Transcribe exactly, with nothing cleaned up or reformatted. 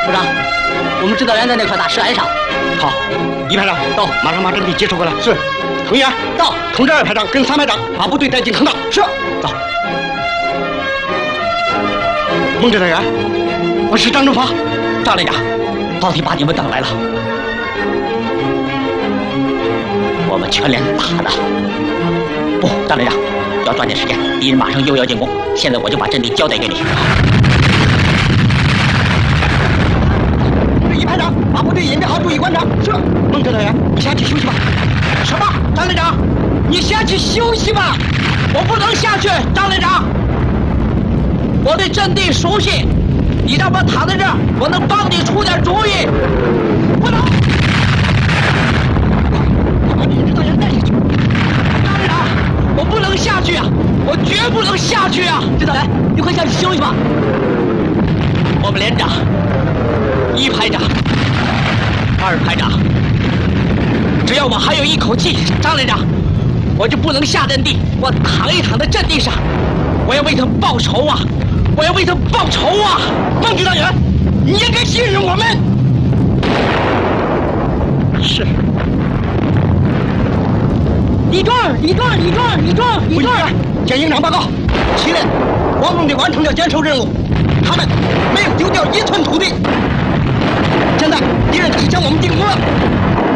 部长，我们指导员在那块大石崖上。 好，一排长到，马上把阵地接收过来。是。程员到，通知二排长跟三排长把部队带进坑道。是。走。孟指导员，我是张正发。 张连长，到底把你们等来了。我们全连打的。不，张连长，要抓紧时间，敌人马上又要进攻。现在我就把阵地交代给你。 一排长，把部队引编好，注意观察。是。孟指导员，你先去休息吧。 什么？张连长，你先去休息吧。我不能下去，张连长。我对阵地熟悉，你让我躺在这儿，我能帮你出点主意。不能。把你指导员带下去。张连长，我不能下去啊！我绝不能下去啊！ 指导员，你快下去休息吧。 我们连长、一排长、二排长，只要我还有一口气，张连长，我就不能下阵地。我躺一躺在阵地上，我要为他报仇啊！我要为他报仇啊！ 孟指导员，你应该信任我们。 是。 李壮，李壮，李壮，李壮，李壮！ 蒋营长报告，七连光荣地完成了坚守任务，他们没有丢掉一寸土地。现在敌人已将我们进攻了。